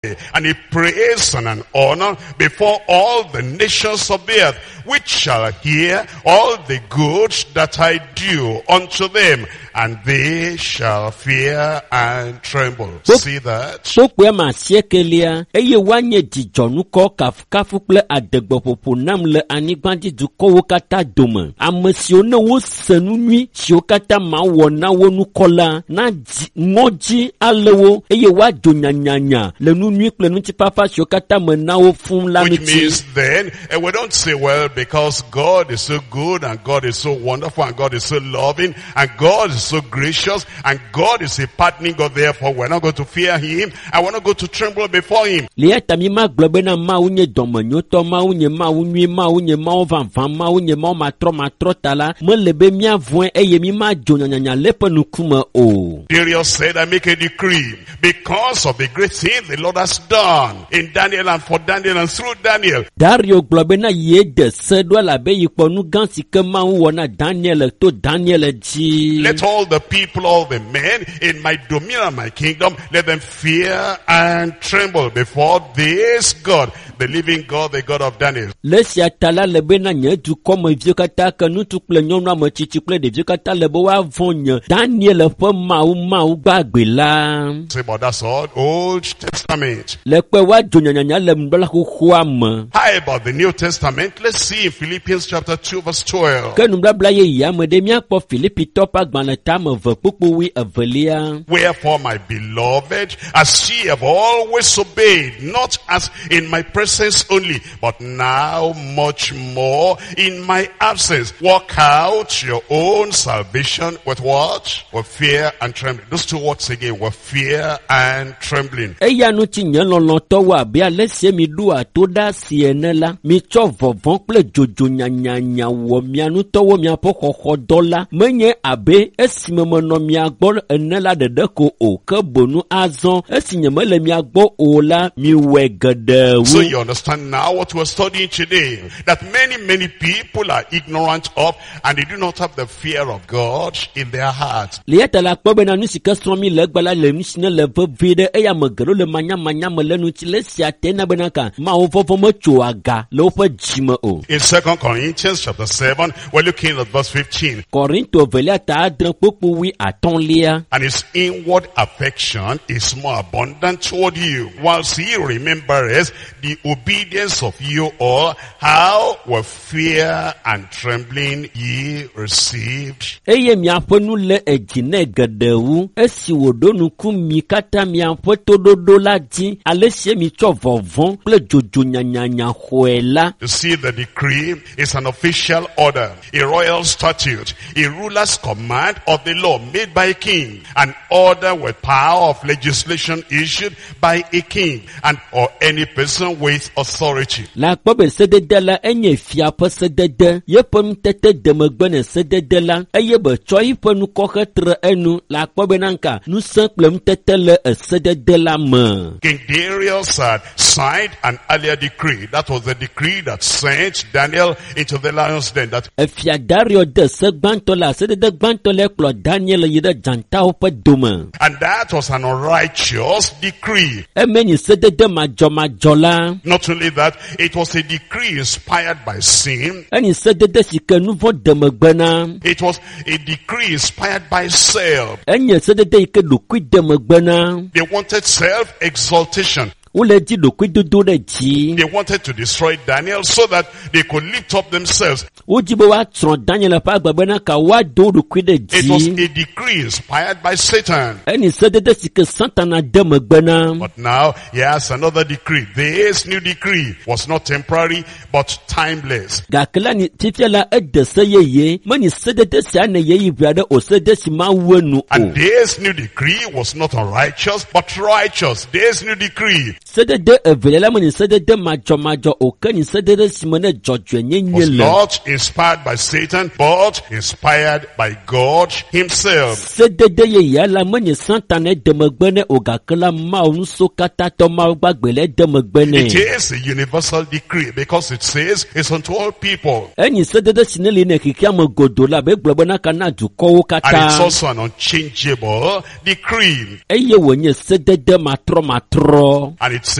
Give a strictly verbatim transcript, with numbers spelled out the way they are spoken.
and a praise and an honor before all the nations of the earth, which shall hear all the good that I do unto them, and they shall fear and tremble. See that? Sokwe masiekelia eye wanye dijonuko kafukafu ple adegbopopo namle anigbanji duko wokata dome amesione wo senunui siokata ma wona wonu kola na ngoji alewo eye wa jonyanyanya le nunui ple nunti papa siokata menawo fun la Which miti. means then, and we don't say, well, because God is so good and God is so wonderful and God is so loving and God is so gracious and God is a pardoning God, therefore we're not going to fear him and we're not going to tremble before him. Lieta mi ma globe na ma unye domanyoto ma unye ma unye ma unye ma vanvan ma unye ma matro matro tala me lebe mi avwen eye mi ma jonyanyanya lepe nukuma o. Darius said, I make a decree because of the great thing the Lord has done in Daniel and for Daniel and through Daniel. Dario globe na ye de sedwa la be yipo nu gansi ke ma wona Daniel to Daniel ji. Let all the people, all the men in my dominion and my kingdom, let them fear and tremble before this God, the living God, the God of Daniel. Lesia tala lebe na nye du comme vieux kata ke nu tukle nyonwa mo chichiple de vieux kata lebe wa vonye Daniel fe ma u ma u gbagbe la. Say, but that's all Old Testament. Le pe wa jonyanyanya le mbla ko khwam. How about the New Testament? Let's see in Philippians chapter two verse twelve. Ke numbla bla ye ya me de mi akpo Philippi topa gbana tam ve popo wi avelia. Wherefore, my beloved, as ye have always obeyed, not as in my presence only, but now much more in my absence, work out your own salvation with what? With fear and trembling. Those two words again, with fear and trembling. Eya nu ti nyen lon to wa bi alese mi du atoda siene la mi cho vovon ple jojo nyanyanya wo mi anu to wo mi apo kokko dola menye abe esimemo no mi agbo enela dede ko o ke bonu azon esinyeme le mi agbo o la mi wegede wu. So you understand now what we're studying today, that many, many people are ignorant of and they do not have the fear of God in their heart. Lieta la kpobe na nu sika stromi le gbala le nu sine le vide eya megero le manya manya me le nu ti le sia tena benaka ma o fofo mo cho aga le ofa jime o. In Second Corinthians chapter seven, we're looking at verse fifteen. Korinto velia ta adren popo wi aton lia. And his inward affection is more abundant toward you, whilst he remembers the obedience of you all, how with fear and trembling ye received. Eye mi afonu le ejine gedewu esi wodonu ku mi kata mi afo tododo la ji alese mi cho vovon ple jojo nyanyanya hoela. You see, the decree is an official order, a royal statute, a ruler's command of the law made by a king, an order with power of legislation issued by a king and or any person with authority. La kpobe sedede la enye fia po sedede ye pon tete demegbene sedede la eye be cho ipo nu koketre enu la kpobe nanka nu semplem tete le sedede la me. King Darius had signed an earlier decree. That was the decree that sent Daniel into the lion's den. That Efia Dario de segbanto la sedede gbanto le klo Daniel yide janta ope dome. and that was an unrighteous decree. Emeni sedede majo majola. Not only that, it was a decree inspired by sin. Eni sedede sike nouvo demegbena. It was a decree inspired by self. Enye sedede ike lukui demegbena. They wanted self-exaltation. Ule di lukui dudu de ji. They wanted to destroy Daniel so that they could lift up themselves. Ujibo wa tron Daniel pa agbabena ka wa do lukui de It was ji. a decree inspired by Satan. Eni sedede sike santana demegbena. But now, he has another decree. This new decree was not temporary, but timeless. Gakela ni tifela ede se yeye. Mani sedede si ane yeyi viade o sedede si ma wenu And o. this new decree was not unrighteous, but righteous. This new decree Sedede evelela mani sedede majo majo o ke ni sedede si mene jojwe nye nye was le. not inspired by Satan, but inspired by God himself. Sedede yeye la mani santana demegbene o gakela ma o nuso kata to ma gbagbele demegbene. It is a universal decree because it says it's unto all people. Eni sedede sineli ne kikia mo godo la be globena kana du kowo And it's kata. also an unchangeable decree. Eye wonye sedede matro matro. And And it